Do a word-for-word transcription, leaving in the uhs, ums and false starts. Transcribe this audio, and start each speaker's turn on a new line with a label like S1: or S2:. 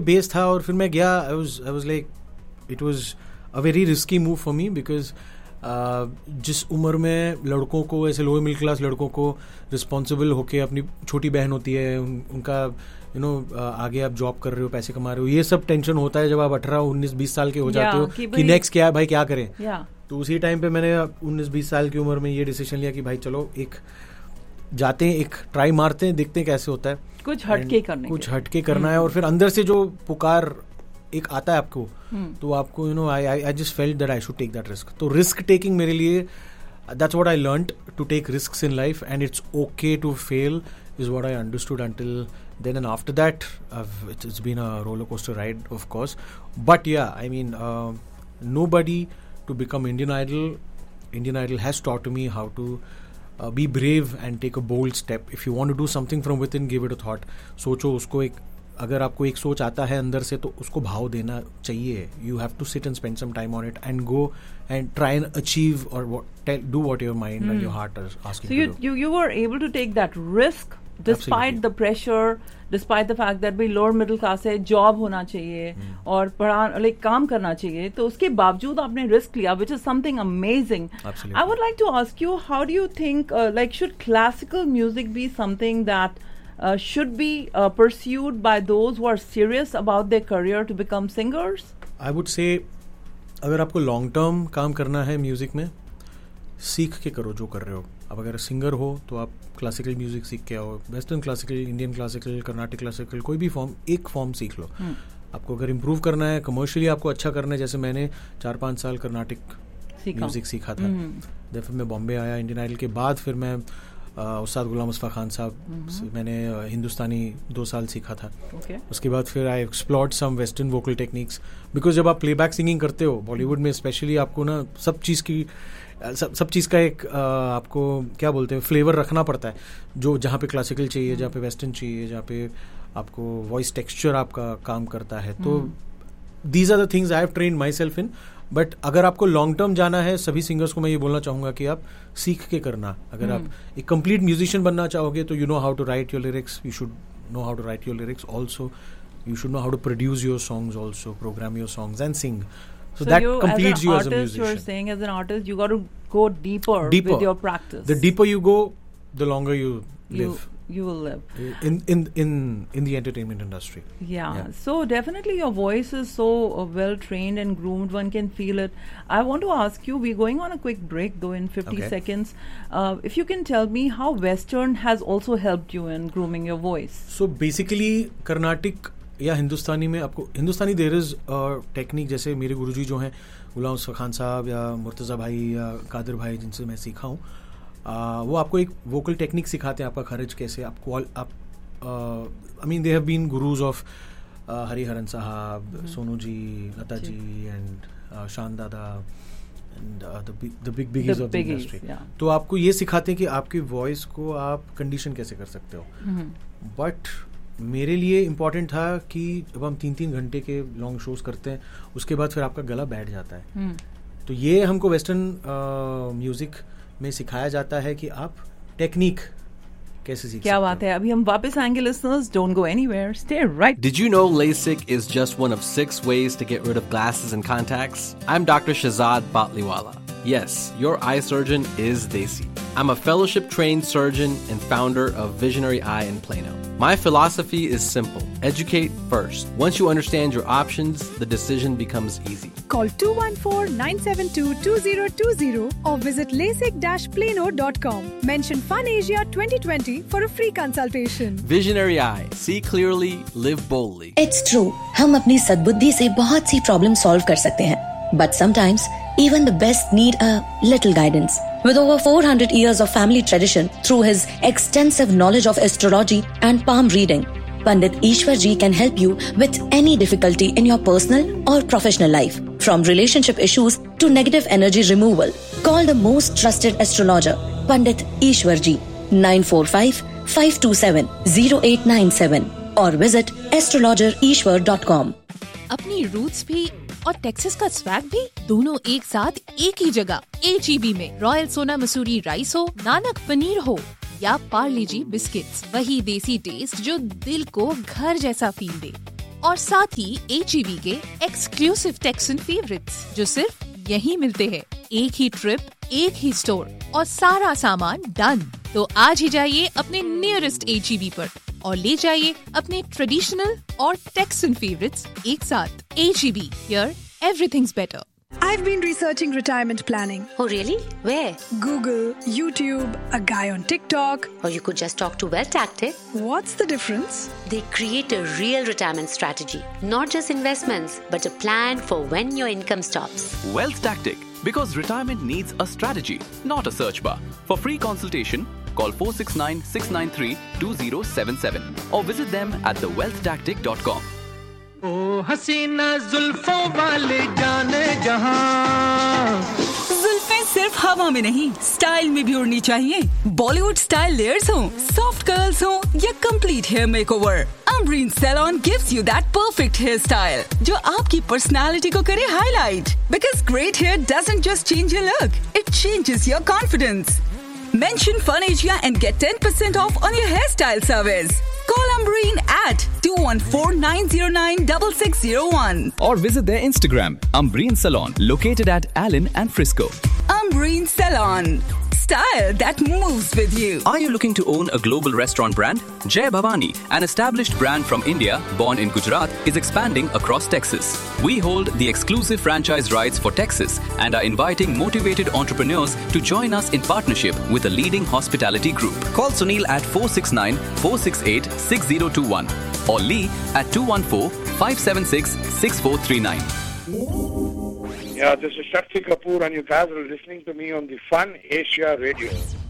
S1: Base था और फिर मैं गया. I was I was like it was a very risky move for me because जिस उम्र में लड़कों को, ऐसे लोअर मिडिल क्लास लड़कों को रिस्पॉन्सिबल होके, अपनी छोटी बहन होती है, उन, उनका यू नो आगे आप जॉब कर रहे हो, पैसे कमा रहे हो, ये सब टेंशन होता है जब आप अठारह उन्नीस बीस साल के हो जाते
S2: yeah,
S1: हो कि नेक्स्ट क्या है भाई, क्या करें.
S2: yeah.
S1: तो उसी टाइम पे मैंने उन्नीस बीस साल की उम्र में ये डिसीजन लिया कि भाई चलो एक जाते हैं, एक ट्राई मारते हैं, देखते हैं कैसे होता है,
S2: कुछ हटके करने
S1: कुछ हटके करना है. और फिर अंदर से जो पुकार एक आता है आपको, तो आपको you know I I just felt that I should take that risk. तो रिस्क टेकिंग मेरे लिए, that's what I learned, to take risks in life and it's okay to fail is what I understood until then. And after that I've, it's, it's been a roller coaster ride, of course. But yeah, I mean, uh, nobody to become Indian Idol. Indian Idol has taught me how to uh, be brave and take a bold step. If you want to do something from within, give it a thought. सोचो उसको, एक अगर आपको एक सोच आता है अंदर से तो उसको भाव देना चाहिए. You have to sit and spend some time on it and go and try and achieve or what, tell, do what your mind mm. and your heart are asking
S2: so you,
S1: to do.
S2: you you were able to take that risk despite
S1: Absolutely.
S2: the pressure, despite the fact that भाई lower middle class है, job होना चाहिए hmm. और पढ़ा like काम करना चाहिए, तो उसके बावजूद आपने risk लिया, which is something amazing.
S1: Absolutely.
S2: I would like to ask you, how do you think uh, like should classical music be something that uh, should be uh, pursued by those who are serious about their career to become singers?
S1: I would say अगर आपको long term काम करना है music में, सीख के करो जो कर रहे हो. अब अगर सिंगर हो तो आप क्लासिकल म्यूजिक सीख के आओ, western classical, Indian classical, Carnatic classical, कोई भी फॉर्म, एक फॉर्म सीख लो. hmm. आपको अगर इम्प्रूव करना है, कमर्शियली आपको अच्छा करना है, जैसे मैंने चार पाँच साल कर्नाटिक म्यूजिक सीखा था. hmm. फिर मैं बॉम्बे आया इंडियन आइडल के बाद, फिर मैं उस्ताद गुलाम मुस्तफा खान साहब mm-hmm. मैंने हिंदुस्तानी दो साल सीखा था. okay. उसके बाद फिर I explored some western vocal techniques, because जब आप प्लेबैक सिंगिंग करते हो बॉलीवुड में स्पेशली, आपको ना सब चीज़ की सब सब चीज़ का एक आ, आपको क्या बोलते हैं फ्लेवर रखना पड़ता है, जो जहाँ पे क्लासिकल चाहिए, जहाँ पे वेस्टर्न चाहिए, जहाँ पे आपको वॉइस टेक्सचर आपका काम करता है. तो these are the things I have trained my self in. But अगर आपको लॉन्ग टर्म जाना है, सभी सिंगर्स को मैं ये बोलना चाहूँगा कि आप सीख के करना. अगर आप एक कंप्लीट म्यूजिशियन बनना चाहोगे तो you know how to right your lyrics, you should know how to right your lyrics also, you should know how to produce your songs also, program your songs and sing. So, so that you, completes you
S2: artist,
S1: as a musician.
S2: You're saying as an artist, you got to go deeper,
S1: deeper
S2: with your practice.
S1: The deeper you go, the longer you,
S2: you
S1: live.
S2: You will live.
S1: In in in in the entertainment industry.
S2: Yeah.
S1: yeah.
S2: So definitely your voice is so uh, well trained and groomed. One can feel it. I want to ask you, we're going on a quick break though in fifty
S1: okay.
S2: seconds. Uh, if you can tell me how Western has also helped you in grooming your voice.
S1: So basically Carnatic या हिंदुस्तानी में आपको, हिंदुस्तानी there is technique, जैसे मेरे गुरुजी जो हैं गुलाम मुस्तफा खान साहब या मुर्तज़ा भाई या कादिर भाई जिनसे मैं सीखा हूँ, वो आपको एक वोकल टेक्निक सिखाते हैं, आपका खर्च कैसे आपको, आप I mean they have been gurus of Hariharan साहब, सोनू जी, लता जी एंड शान दादा and the big बिगीज of the industry. तो आपको ये सिखाते हैं कि आपकी वॉइस को आप कंडीशन कैसे कर सकते हो. बट मेरे लिए इम्पॉर्टेंट था कि जब हम तीन तीन घंटे के लॉन्ग शोज करते हैं, उसके बाद फिर आपका गला बैठ जाता है. hmm. तो ये हमको वेस्टर्न म्यूजिक में सिखाया जाता है कि आप टेक्निक कैसे सीख.
S2: क्या बात है. अभी हम वापस आएंगे. Listeners, don't go anywhere, stay right.
S3: Did you know LASIK is just one of six ways to get rid of glasses and contacts? I'm Doctor Shahzad Batliwala. Yes, your eye surgeon is Desi. I'm a fellowship-trained surgeon and founder of Visionary Eye in Plano. My philosophy is simple. Educate first. Once you understand your options, the decision becomes easy.
S4: Call two one four, nine seven two, two zero two zero or visit lasik dash plano dot com. Mention FunAsia twenty twenty for a free consultation.
S3: Visionary Eye. See clearly, live boldly.
S5: It's true. हम अपनी सद्बुद्धि से बहुत सी problem solve कर सकते हैं. But sometimes, even the best need a little guidance. With over four hundred years of family tradition, through his extensive knowledge of astrology and palm reading, Pandit Ishwar Ji can help you with any difficulty in your personal or professional life. From relationship issues to negative energy removal. Call the most trusted astrologer, Pandit Ishwar Ji, nine four five, five two seven, zero eight nine seven or visit astrologer ishwar dot com.
S6: अपनी roots भी और Texas का swag भी दोनों एक साथ एक ही जगह एच ई बी में. रॉयल सोना मसूरी राइस हो, नानक पनीर हो या पार्ले जी बिस्किट्स, वही देसी टेस्ट जो दिल को घर जैसा फील दे. और साथ ही H E B के एक्सक्लूसिव टेक्सन फेवरेट्स जो सिर्फ यहीं मिलते हैं। एक ही ट्रिप, एक ही स्टोर और सारा सामान डन। तो आज ही जाइए अपने नियरेस्ट H E B पर और ले जाइए अपने ट्रेडिशनल और टेक्सन फेवरेट्स एक साथ। H E B, here everything's better.
S4: I've been researching retirement planning.
S5: Oh, really? Where?
S4: Google, YouTube, a guy on TikTok.
S5: Or you could just talk to Wealth Tactic.
S4: What's the difference?
S5: They create a real retirement strategy. Not just investments, but a plan for when your income stops.
S7: Wealth Tactic. Because retirement needs a strategy, not a search bar. For free consultation, call four six nine, six nine three, two zero seven seven or visit them at the wealth tactic dot com.
S8: ओ हसीना जुल्फों वाले जाने जहां।
S9: जुल्फें सिर्फ हवा में नहीं, style में भी उड़नी चाहिए। बॉलीवुड स्टाइल लेयर्स हो, सॉफ्ट कर्ल्स हो या complete hair makeover, Ambreen Salon gives you that perfect hairstyle जो आपकी पर्सनालिटी को करे highlight. Because great hair doesn't just change your look, it changes your confidence. Mention Funasia and get ten percent off on your hairstyle service. Call Ambreen at two one four, nine zero nine, six six zero one.
S7: Or visit their Instagram, Ambreen Salon, located at Allen and Frisco.
S9: Ambreen Salon. Style that moves with you.
S7: Are you looking to own a global restaurant brand? Jai Bhavani, an established brand from India, born in Gujarat, is expanding across Texas. We hold the exclusive franchise rights for Texas and are inviting motivated entrepreneurs to join us in partnership with a leading hospitality group. Call Sunil at four six nine, four six eight, six zero two one or Lee at two one four, five seven six, six four three nine.
S10: Yeah, this is Shakti Kapoor and you guys are listening to me on the Fun Asia Radio.